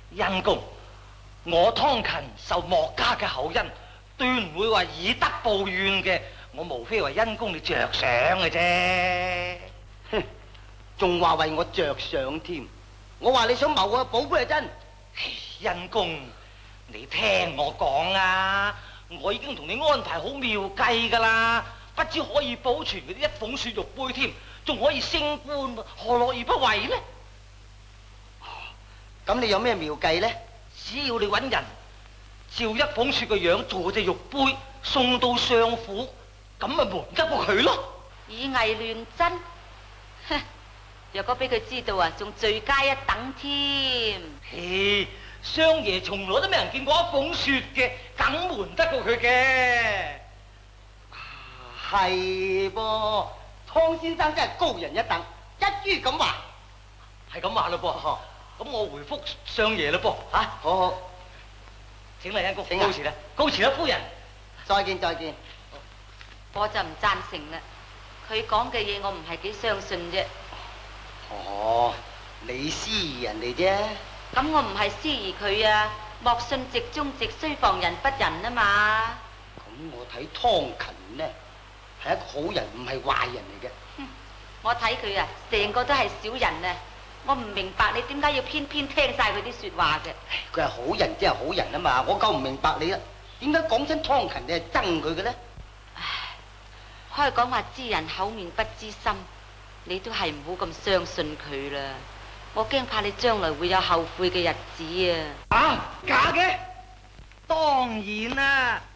恩公，我湯勤受莫家嘅厚恩，斷唔會話以德報怨嘅。我無非為恩公你着想嘅啫。 哼，仲話為我着想添。我話你想謀我寶貝係真。 恩公，你聽我講啊！我已經同你安排好妙計噶啦，不只可以保存嗰啲一鳳雪玉杯添，仲可以升官，何樂而不為呢？ 咁你有咩妙計呢？ 只要你揾人照一鳳雪嘅樣做隻玉杯，送到相府，咁咪瞞得過佢咯。 以偽亂真，哼！若果俾佢知道啊，仲罪加一等添。 嘿，雙爺從來都未人見過一鳳雪嘅，梗瞞得過佢嘅。 係噃，湯先生真係高人一等，一於咁話。 係咁話咯噃，咁我回覆相爺咯噃，嚇， 好好， 請嚟恩公， 請告辭啦，告辭啦，夫人。 再見再見。 我就唔贊成啦，佢講嘅嘢我唔係幾相信啫。 哦，你思疑人哋啫。 咁我唔係思疑佢啊，莫信直中直，須防人不仁啊嘛。 咁我睇湯勤呢，係一個好人，唔係壞人嚟嘅。 我睇佢啊，成個都係小人啊！我唔明白你點解要偏偏聽晒佢啲説話嘅。 佢係好人，即係好人啊嘛！我夠唔明白你啦，點解講真湯勤你係憎佢嘅呢？ 唉，開講話知人口面不知心，你都係唔好咁相信佢啦。我驚怕你將來會有後悔嘅日子啊！ 啊，假嘅？當然啦，